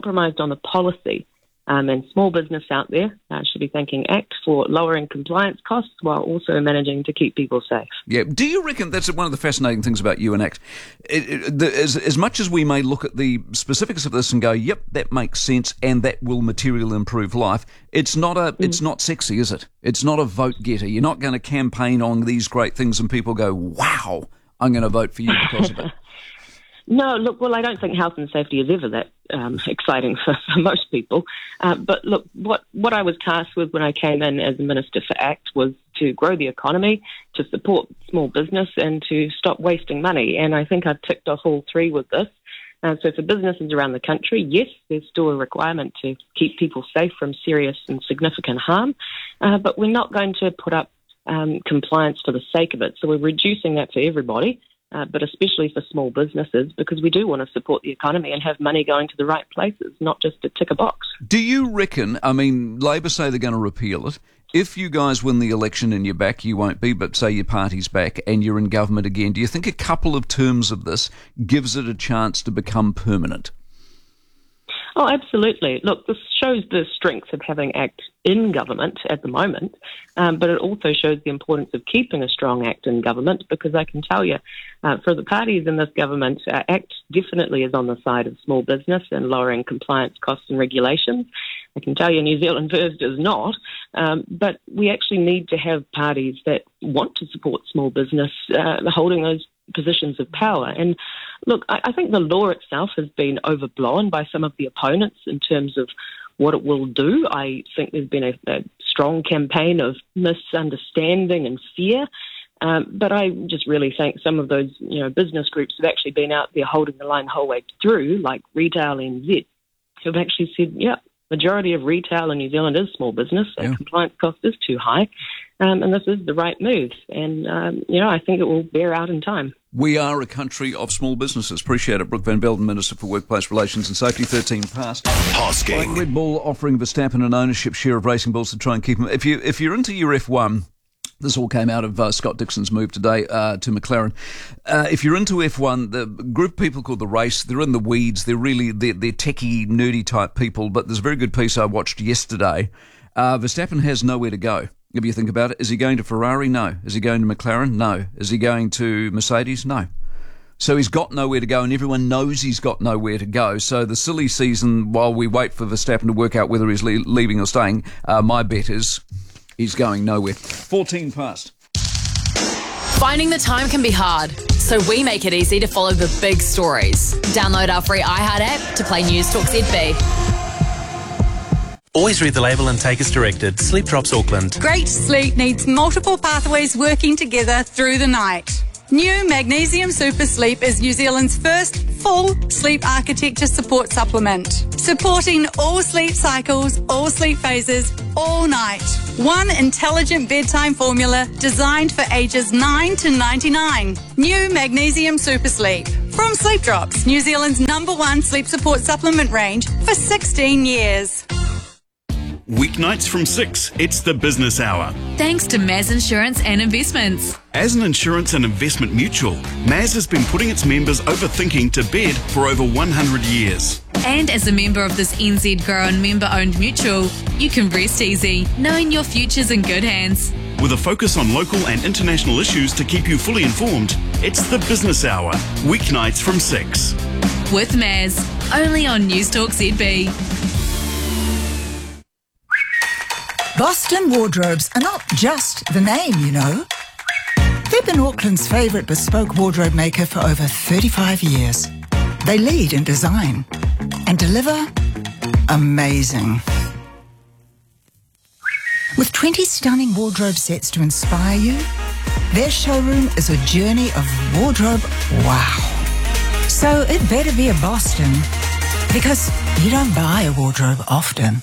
compromised on the policy. And small business out there should be thanking ACT for lowering compliance costs while also managing to keep people safe. Yeah. Do you reckon that's one of the fascinating things about you and ACT? As much as we may look at the specifics of this and go, yep, that makes sense and that will materially improve life, it's not sexy, is it? It's not a vote getter. You're not going to campaign on these great things and people go, wow, I'm going to vote for you because of it. No, look, well, I don't think health and safety is ever that exciting for most people. But look, what I was tasked with when I came in as a Minister for ACT was to grow the economy, to support small business and to stop wasting money. And I think I've ticked off all three with this. So for businesses around the country, yes, there's still a requirement to keep people safe from serious and significant harm. But we're not going to put up compliance for the sake of it. So we're reducing that for everybody. But especially for small businesses, because we do want to support the economy and have money going to the right places, not just to tick a box. Do you reckon, I mean, Labor say they're going to repeal it. If you guys win the election and you're back, you won't be, but say your party's back and you're in government again, do you think a couple of terms of this gives it a chance to become permanent? Oh, absolutely. Look, this shows the strength of having ACT in government at the moment, but it also shows the importance of keeping a strong ACT in government, because I can tell you, for the parties in this government, ACT definitely is on the side of small business and lowering compliance costs and regulations. I can tell you New Zealand First is not, but we actually need to have parties that want to support small business holding those positions of power. And look, I think the law itself has been overblown by some of the opponents in terms of what it will do. I think there's been a strong campaign of misunderstanding and fear. But I just really think some of those, business groups have actually been out there holding the line the whole way through, like Retail NZ, who've actually said, majority of retail in New Zealand is small business. The compliance cost is too high. And this is the right move. And, I think it will bear out in time. We are a country of small businesses. Appreciate it. Brooke Van Belden, Minister for Workplace Relations and Safety, 13 past. Hosking. Red Bull offering Verstappen an ownership share of Racing Bulls to try and keep him. If you're into your F1, this all came out of Scott Dixon's move today to McLaren. If you're into F1, the group of people called The Race, they're in the weeds. They're techie, nerdy type people. But there's a very good piece I watched yesterday. Verstappen has nowhere to go. If you think about it, is he going to Ferrari? No. Is he going to McLaren? No. Is he going to Mercedes? No. So he's got nowhere to go, and everyone knows he's got nowhere to go. So the silly season, while we wait for Verstappen to work out whether he's leaving or staying, my bet is he's going nowhere. 14 past. Finding the time can be hard, so we make it easy to follow the big stories. Download our free iHeart app to play News Talk ZB. Always read the label and take as directed. Sleep Drops Auckland. Great sleep needs multiple pathways working together through the night. New Magnesium Super Sleep is New Zealand's first full sleep architecture support supplement, supporting all sleep cycles, all sleep phases, all night. One intelligent bedtime formula designed for ages 9 to 99. New Magnesium Super Sleep. From Sleep Drops, New Zealand's #1 sleep support supplement range for 16 years. Weeknights from 6, it's the Business Hour. Thanks to Maz Insurance and Investments. As an insurance and investment mutual, Maz has been putting its members overthinking to bed for over 100 years. And as a member of this NZ Grown member-owned mutual, you can rest easy, knowing your future's in good hands. With a focus on local and international issues to keep you fully informed, it's the Business Hour, weeknights from 6. With Maz, only on News Talk ZB. Boston Wardrobes are not just the name, They've been Auckland's favourite bespoke wardrobe maker for over 35 years. They lead in design and deliver amazing. With 20 stunning wardrobe sets to inspire you, their showroom is a journey of wardrobe wow. So it better be a Boston, because you don't buy a wardrobe often.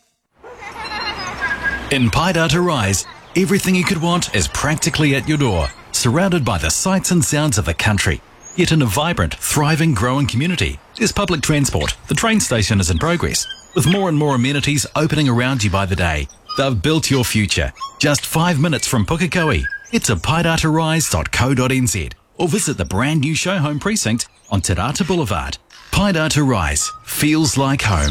In Paidata Rise, everything you could want is practically at your door, surrounded by the sights and sounds of the country. Yet in a vibrant, thriving, growing community, there's public transport. The train station is in progress, with more and more amenities opening around you by the day. They've built your future. Just 5 minutes from Pukekohe. It's a paidatarise.co.nz or visit the brand new show home precinct on Te Rata Boulevard. Paidata Rise feels like home.